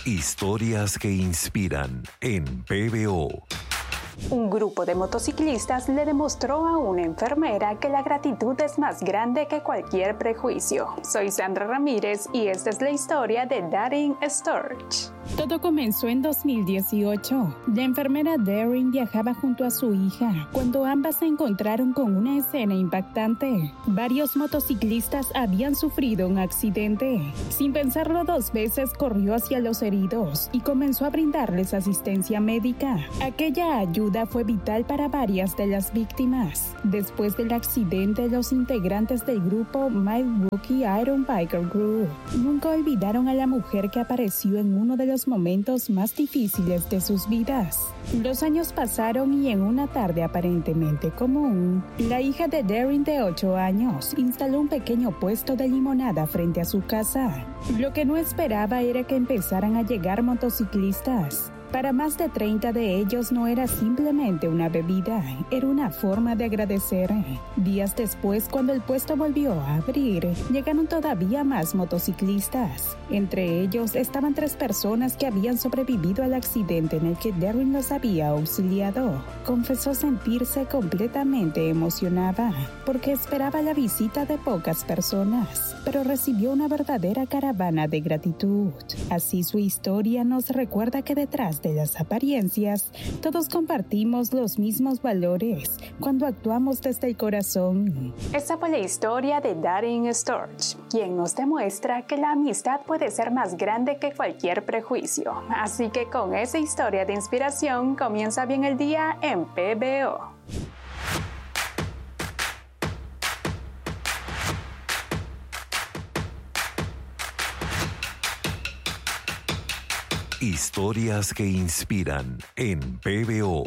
Historias que inspiran en PBO. Un grupo de motociclistas le demostró a una enfermera que la gratitud es más grande que cualquier prejuicio. Soy Sandra Ramírez y esta es la historia de Darin Sturge. Todo comenzó en 2018. La enfermera Darin viajaba junto a su hija cuando ambas se encontraron con una escena impactante. Varios motociclistas habían sufrido un accidente. Sin pensarlo dos veces, corrió hacia los heridos y comenzó a brindarles asistencia médica. Aquella ayuda fue vital para varias de las víctimas. Después del accidente, los integrantes del grupo Milwaukee Iron Biker Group nunca olvidaron a la mujer que apareció en uno de los momentos más difíciles de sus vidas. Los años pasaron y en una tarde aparentemente común, la hija de Darin de 8 años instaló un pequeño puesto de limonada frente a su casa. Lo que no esperaba era que empezaran a llegar motociclistas. Para más de 30 de ellos no era simplemente una bebida, era una forma de agradecer. Días después, cuando el puesto volvió a abrir, llegaron todavía más motociclistas. Entre ellos estaban 3 personas que habían sobrevivido al accidente en el que Darin los había auxiliado. Confesó sentirse completamente emocionada, porque esperaba la visita de pocas personas, pero recibió una verdadera caravana de gratitud. Así su historia nos recuerda que detrás de las apariencias, todos compartimos los mismos valores cuando actuamos desde el corazón. Esta fue la historia de Darin Sturge, quien nos demuestra que la amistad puede ser más grande que cualquier prejuicio. Así que con esa historia de inspiración comienza bien el día en PBO. Historias que inspiran en PBO.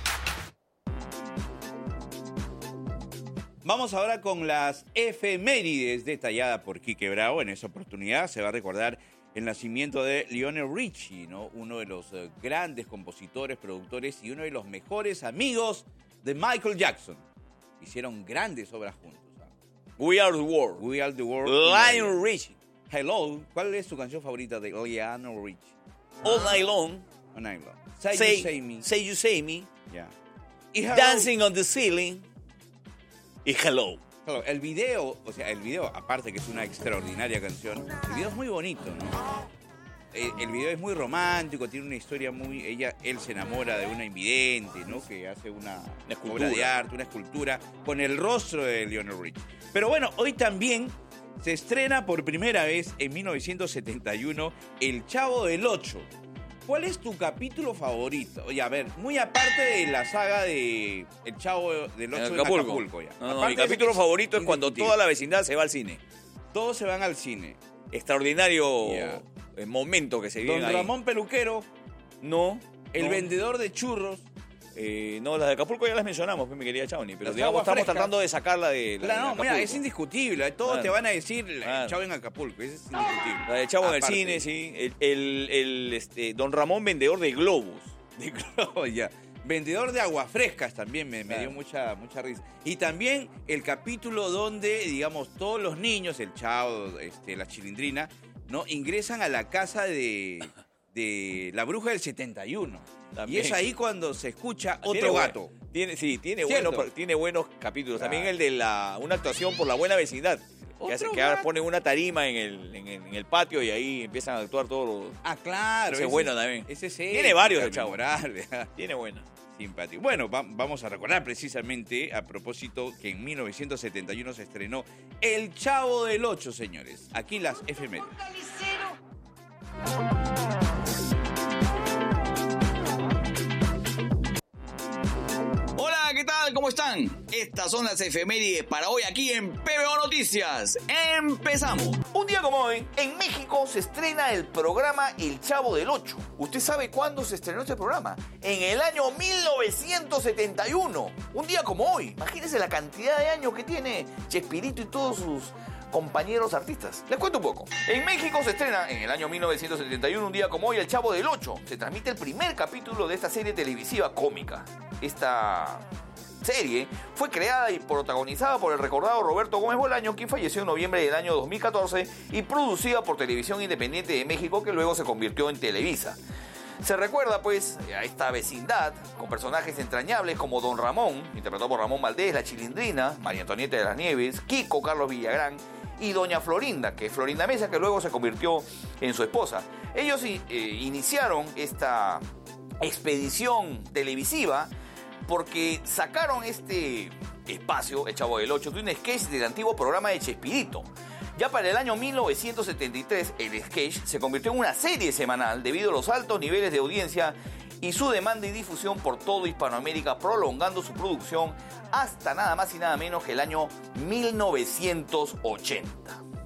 Vamos ahora con las efemérides detalladas por Quique Bravo. En esa oportunidad se va a recordar el nacimiento de Lionel Richie, ¿no? Uno de los grandes compositores, productores y uno de los mejores amigos de Michael Jackson. Hicieron grandes obras juntos, ¿sabes? We Are the World. We Are the World. Lionel Richie. Hello. ¿Cuál es tu canción favorita de Lionel Richie? All Night Long. All Night Long. Say You Say Me. Say You Say Me. Yeah. Dancing on the Ceiling. Y Hello. Hello. El video, aparte que es una extraordinaria canción, el video es muy bonito, ¿no? El video es muy romántico, tiene una historia él se enamora de una invidente, ¿no? Que hace una obra de arte, una escultura, con el rostro de Lionel Richie. Pero bueno, hoy también se estrena por primera vez en 1971 El Chavo del Ocho. ¿Cuál es tu capítulo favorito? Oye, a ver, muy aparte de la saga de El Chavo del Ocho en Acapulco. Ya. No, mi capítulo favorito es cuando toda la vecindad se va al cine. Todos se van al cine. Extraordinario momento que se vive ahí. Don Ramón Peluquero. No. El vendedor de churros. No, las de Acapulco ya las mencionamos, mi querida Chauni, pero digamos, estamos tratando de sacarla de la Claro, de mira, es indiscutible. Todos te van a decir Chavo en Acapulco, eso es indiscutible. La de Chavo en el cine, sí. Don Ramón, vendedor de globos. De globos, ya. Vendedor de aguas frescas también me dio mucha risa. Y también el capítulo donde, digamos, todos los niños, el Chavo, la Chilindrina, ¿no? Ingresan a la casa de la bruja del 71. También. Y es ahí cuando se escucha Otro Gato. Tiene buenos capítulos. También el de una actuación por la buena vecindad. Que ponen una tarima en el patio y ahí empiezan a actuar todos los... claro. Ese es bueno también. Ese tiene varios de Chavo. Tiene buena. Simpático. Bueno, vamos a recordar precisamente, a propósito, que en 1971 se estrenó El Chavo del Ocho, señores. Aquí las efemérides. Hola, ¿qué tal? ¿Cómo están? Estas son las efemérides para hoy aquí en PBO Noticias. ¡Empezamos! Un día como hoy, en México se estrena el programa El Chavo del Ocho. ¿Usted sabe cuándo se estrenó este programa? En el año 1971. Un día como hoy. Imagínense la cantidad de años que tiene Chespirito y todos sus compañeros artistas. Les cuento un poco. En México se estrena en el año 1971, un día como hoy, El Chavo del Ocho. Se transmite el primer capítulo de esta serie televisiva cómica. Esta serie fue creada y protagonizada por el recordado Roberto Gómez Bolaño, quien falleció en noviembre del año 2014, y producida por Televisión Independiente de México, que luego se convirtió en Televisa. Se recuerda pues a esta vecindad con personajes entrañables como Don Ramón, interpretado por Ramón Valdés, la Chilindrina, María Antonieta de las Nieves, Kiko, Carlos Villagrán, y Doña Florinda, que es Florinda Mesa, que luego se convirtió en su esposa. Ellos iniciaron esta expedición televisiva porque sacaron este espacio, El Chavo del Ocho, de un sketch del antiguo programa de Chespirito. Ya para el año 1973, el sketch se convirtió en una serie semanal debido a los altos niveles de audiencia y su demanda y difusión por toda Hispanoamérica, prolongando su producción hasta nada más y nada menos que el año 1980.